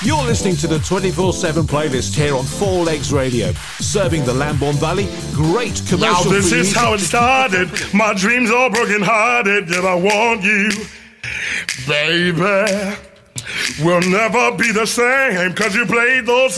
You're listening to the 24/7 playlist here on Four Legs Radio, serving the Lambourne Valley. Great commercial. Now this is how it started. My dreams are broken hearted, and I want you, baby. We'll never be the same, 'cause you played those